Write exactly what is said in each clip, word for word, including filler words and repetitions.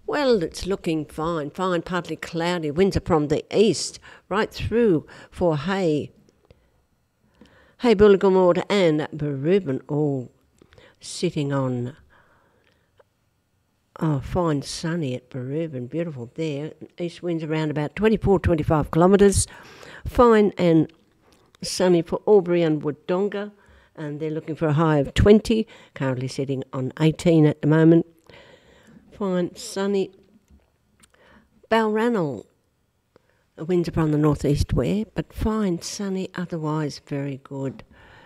Well, it's looking fine, fine, partly cloudy. Winds are from the east, right through for Hay, Hay Bulligumord and Berubin, all sitting on, oh, fine sunny at Berubin, beautiful there. East winds around about twenty-four, twenty-five kilometres. Fine and sunny for Albury and Wodonga, and they're looking for a high of twenty, currently sitting on eighteen at the moment. Fine, sunny. Balranald, the winds are from the northeast where, but fine, sunny, otherwise very good.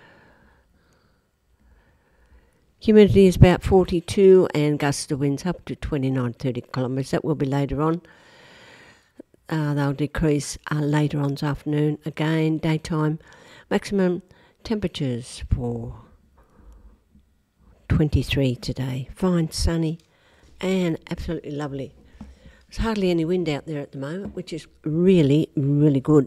Humidity is about forty-two and gusts of winds up to twenty-nine, thirty kilometres. That will be later on. Uh, they'll decrease uh, later on this afternoon. Again, daytime, maximum temperatures for twenty-three today. Fine, sunny and absolutely lovely. There's hardly any wind out there at the moment, which is really, really good.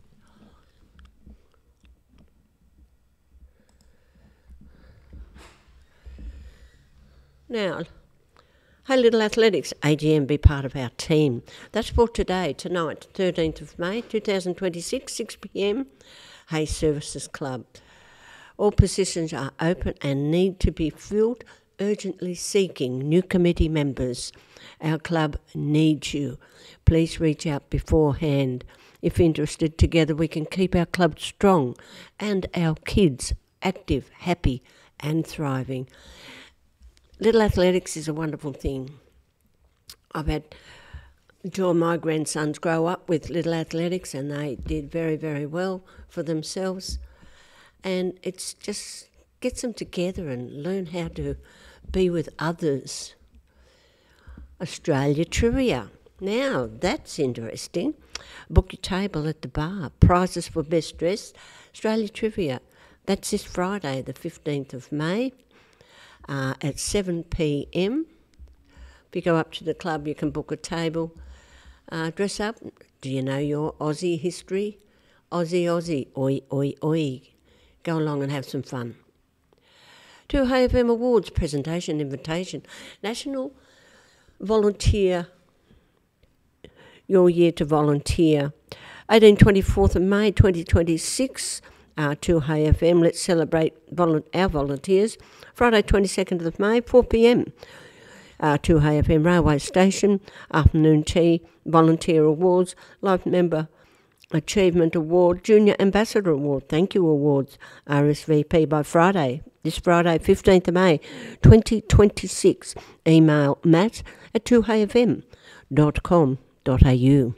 Now, Hey Little Athletics, A G M, be part of our team. That's for today, tonight, thirteenth of May, two thousand twenty-six, six p m, Hay Services Club. All positions are open and need to be filled, urgently seeking new committee members. Our club needs you. Please reach out beforehand. If interested, together we can keep our club strong and our kids active, happy and thriving. Little athletics is a wonderful thing. I've had two of my grandsons grow up with little athletics and they did very, very well for themselves. And it's just gets them together and learn how to be with others. Australia Trivia. Now, that's interesting. Book your table at the bar. Prizes for best dressed. Australia Trivia. That's this Friday, the fifteenth of May. Uh, at seven p m. If you go up to the club, you can book a table. Uh, dress up. Do you know your Aussie history? Aussie, Aussie, oi, oi, oi. Go along and have some fun. Two Hay F M Awards presentation invitation. National Volunteer, Your Year to Volunteer. eighteenth, twenty-fourth of May, twenty twenty-six. Uh, to Hay F M, let's celebrate volu- our volunteers. Friday, twenty-second of May, four p m. Uh, to Hay F M Railway Station, afternoon tea, volunteer awards, life member achievement award, junior ambassador award, thank you awards, R S V P by Friday, this Friday, fifteenth of May, twenty twenty-six. Email matt at two hay f m dot com dot a u.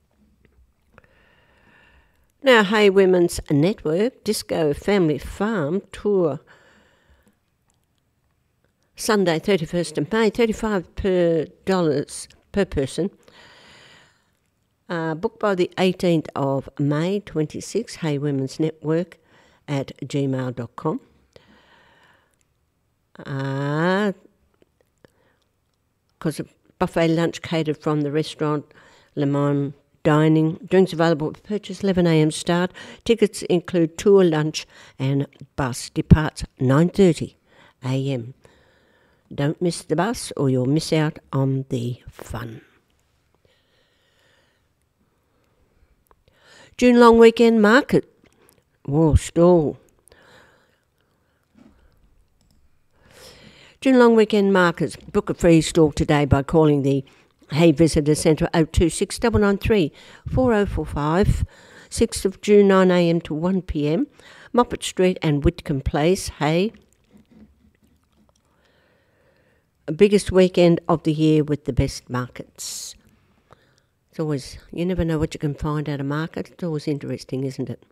Now, Hay Women's Network Disco Family Farm Tour, Sunday, thirty-first of May, thirty-five dollars per person. Uh, booked by the eighteenth of May, twenty-six, Hay Women's Network at gmail dot com. Because uh, a buffet lunch catered from the restaurant Le Mans Dining. Drinks available for purchase, eleven a m start. Tickets include tour, lunch and bus. Departs nine thirty a m. Don't miss the bus or you'll miss out on the fun. June long weekend market. Whoa, stall. June long weekend markets. Book a free stall today by calling the Hay Visitor Centre oh two six nine nine three four oh four five. sixth of June, nine a m to one p m. Moppet Street and Whitcomb Place, Hay. Biggest weekend of the year with the best markets. It's always, you never know what you can find at a market. It's always interesting, isn't it?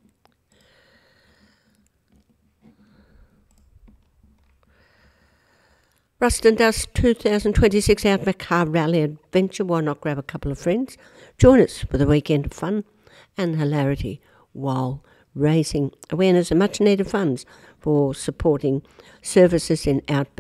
Rust and Dust two thousand twenty-six Outback Car Rally Adventure. Why not grab a couple of friends? Join us for the weekend of fun and hilarity while raising awareness and much needed funds for supporting services in Outback